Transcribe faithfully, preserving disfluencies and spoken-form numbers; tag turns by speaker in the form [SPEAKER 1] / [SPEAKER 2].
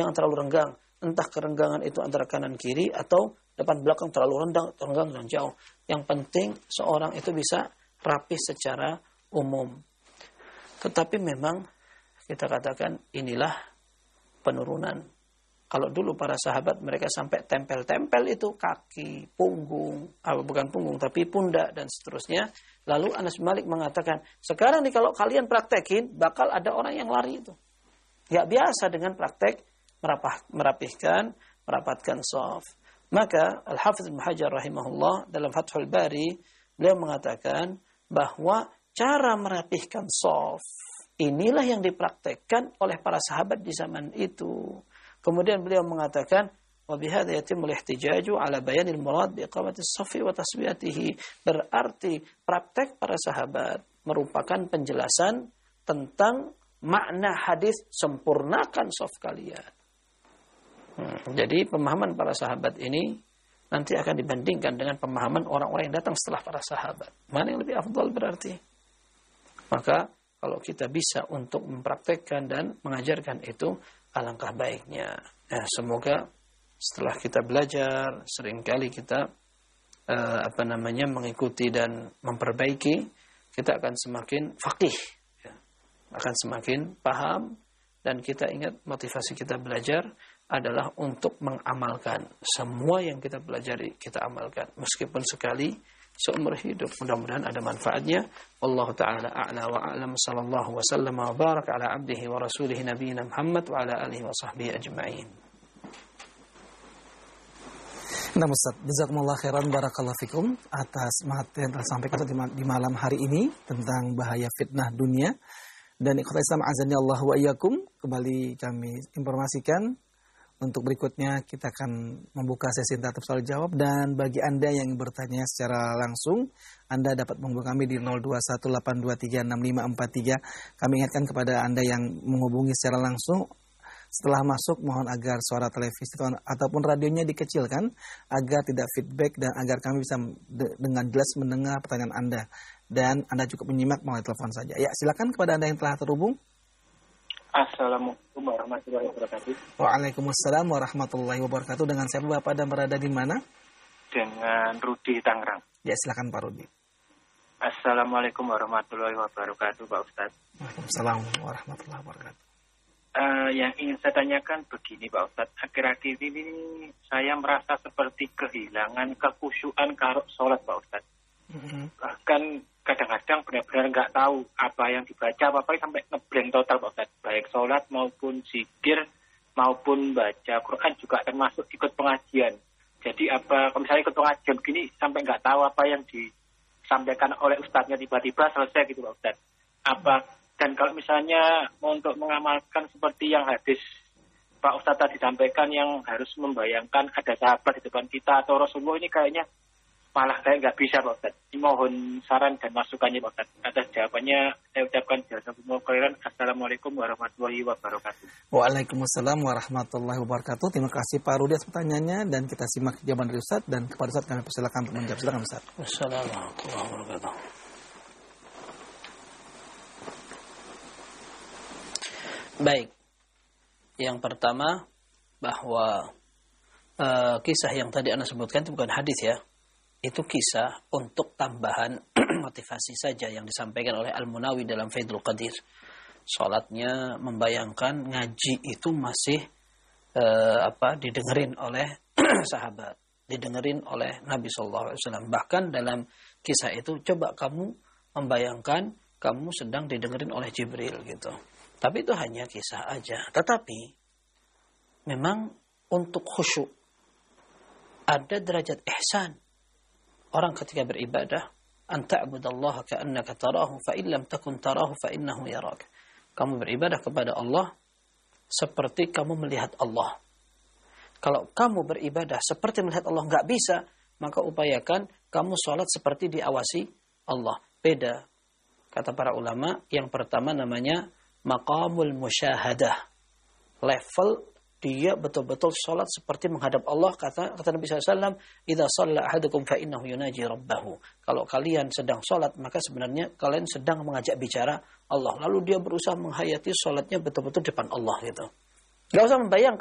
[SPEAKER 1] Jangan terlalu renggang. Entah kerenggangan itu antara kanan kiri atau depan belakang terlalu rendah, renggang dan jauh. Yang penting seorang itu bisa rapi secara umum. Tetapi memang kita katakan inilah penurunan. Kalau dulu para sahabat mereka sampai tempel-tempel itu kaki, punggung, ah, bukan punggung tapi pundak dan seterusnya. Lalu Anas bin Malik mengatakan, sekarang nih kalau kalian praktekin bakal ada orang yang lari itu. Gak biasa dengan praktek merapah, merapihkan, merapatkan shaf. Maka Al-Hafidz Ibnu Hajar rahimahullah dalam Fathul Bari beliau mengatakan bahwa cara merapihkan shaf inilah yang dipraktekkan oleh para sahabat di zaman itu. Kemudian beliau mengatakan, wa bihadza yatimul ihtijaju ala bayanil murad bi iqamati as-saffi wa taswiyatihi. Berarti praktek para sahabat merupakan penjelasan tentang makna hadis sempurnakan shaf kalian. Hmm, jadi pemahaman para sahabat ini nanti akan dibandingkan dengan pemahaman orang-orang yang datang setelah para sahabat. Mana yang lebih afdal berarti? Maka kalau kita bisa untuk mempraktekkan dan mengajarkan itu, alangkah baiknya. Ya, semoga setelah kita belajar, seringkali kita uh, apa namanya mengikuti dan memperbaiki, kita akan semakin faqih, ya. Akan semakin paham, dan kita ingat motivasi kita belajar adalah untuk mengamalkan semua yang kita pelajari, kita amalkan meskipun sekali seumur hidup. Mudah-mudahan ada manfaatnya. Wallahu ta'ala a'la wa a'lam. Sallallahu wa sallam wa baraka ala abdihi wa rasulihi nabiyina Muhammad wa ala alihi wa sahbihi ajma'in.
[SPEAKER 2] Nah Ustaz, jazakumullah khairan barakallahu fikum atas materi yang telah sampaikan di malam hari ini tentang bahaya fitnah dunia. Dan ikhwatal Islam azani Allah wa iyyakum, kembali kami informasikan untuk berikutnya kita akan membuka sesi tanya soal jawab, dan bagi Anda yang bertanya secara langsung, Anda dapat menghubungi kami di nol dua satu delapan dua tiga enam lima empat tiga. Kami ingatkan kepada Anda yang menghubungi secara langsung, setelah masuk mohon agar suara televisi ataupun radionya dikecilkan agar tidak feedback dan agar kami bisa dengan jelas mendengar pertanyaan Anda. Dan Anda cukup menyimak melalui telepon saja. Ya, silakan kepada Anda yang telah terhubung.
[SPEAKER 3] Assalamualaikum warahmatullahi wabarakatuh.
[SPEAKER 2] Waalaikumsalam warahmatullahi wabarakatuh. Dengan siapa Bapak dan berada di mana?
[SPEAKER 3] Dengan Rudi Tangerang.
[SPEAKER 2] Ya, silakan Pak Rudi.
[SPEAKER 3] Assalamualaikum warahmatullahi wabarakatuh, Pak Ustadz.
[SPEAKER 2] Waalaikumsalam warahmatullahi wabarakatuh.
[SPEAKER 3] Uh, yang ingin saya tanyakan begini, Pak Ustadz. Akhir-akhir ini saya merasa seperti kehilangan kekhusyuan kalau sholat, Pak Ustadz. Mm-hmm. Bahkan kadang-kadang benar-benar nggak tahu apa yang dibaca, apa-apa sampai ngeblank total, Pak Ustadz. Baik sholat maupun zikir maupun baca Quran juga termasuk ikut pengajian. Jadi apa, kalau misalnya ikut pengajian begini sampai nggak tahu apa yang disampaikan oleh ustadznya, tiba-tiba selesai gitu, Pak Ustadz. Apa, dan kalau misalnya untuk mengamalkan seperti yang hadis Pak Ustadz tadi sampaikan yang harus membayangkan ada sahabat di depan kita atau Rasulullah, ini kayaknya malah kayak nggak bisa, Pak Ustadz. Mohon saran dan masukannya, Pak Ustadz. Atas jawabannya saya ucapkan jazakumullah khairan. Assalamualaikum warahmatullahi wabarakatuh.
[SPEAKER 2] Waalaikumsalam warahmatullahi wabarakatuh. Terima kasih Pak Rudi atas pertanyaannya, dan kita simak jawaban dari Ustadz, dan kepada Ustadz kami persilakan untuk menjawab. Silakan Ustadz.
[SPEAKER 1] Assalamualaikum warahmatullahi wabarakatuh. Baik. Yang pertama, bahwa uh, kisah yang tadi Anda sebutkan itu bukan hadis ya. Itu kisah untuk tambahan motivasi saja yang disampaikan oleh Al-Munawi dalam Faidul Qadir. Salatnya membayangkan ngaji itu masih uh, apa didengerin oleh sahabat, didengerin oleh Nabi Sallallahu Alaihi Wasallam. Bahkan dalam kisah itu, coba kamu membayangkan kamu sedang didengerin oleh Jibril gitu. Tapi itu hanya kisah aja. Tetapi memang untuk khusyuk ada derajat ihsan. Orang ketika beribadah, an ta'budallaha ka'annaka tarahu fa in lam takun tarahu fa innahu yarak. Kamu beribadah kepada Allah seperti kamu melihat Allah. Kalau kamu beribadah seperti melihat Allah enggak bisa, maka upayakan kamu sholat seperti diawasi Allah. Beda. Kata para ulama, yang pertama namanya maqamul musyahadah. Level dia betul-betul sholat seperti menghadap Allah. Kata, kata Nabi shallallahu alaihi wasallam, idza shalla ahadukum fa innahu yunaji rabbahu. Kalau kalian sedang sholat, maka sebenarnya kalian sedang mengajak bicara Allah. Lalu dia berusaha menghayati sholatnya betul-betul depan Allah gitu. Gak usah membayangkan